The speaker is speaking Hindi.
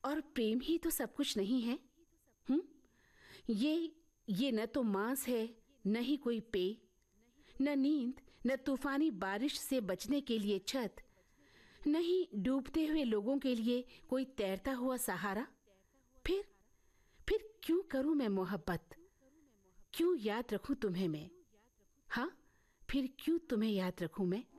और प्रेम ही तो सब कुछ नहीं है। ये न तो मांस है, न ही कोई पेय, न नींद, न तूफानी बारिश से बचने के लिए छत, न ही डूबते हुए लोगों के लिए कोई तैरता हुआ सहारा। फिर क्यों करूं मैं मोहब्बत? क्यों याद रखूं तुम्हें मैं? हाँ, फिर क्यों तुम्हें याद रखूं मैं?